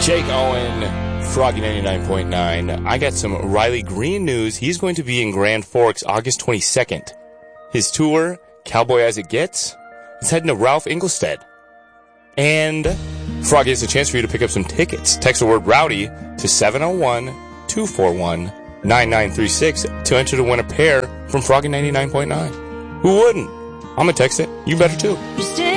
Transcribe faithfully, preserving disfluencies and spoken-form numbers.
Jake Owen, Froggy ninety-nine point nine. I got some Riley Green news. He's going to be in Grand Forks August twenty-second. His tour, Cowboy As It Gets, is heading to Ralph Engelstead. And Froggy has a chance for you to pick up some tickets. Text the word Rowdy to seven oh one, two four one, nine nine three six to enter to win a pair from Froggy ninety-nine point nine. Who wouldn't? I'm going to text it. You better too.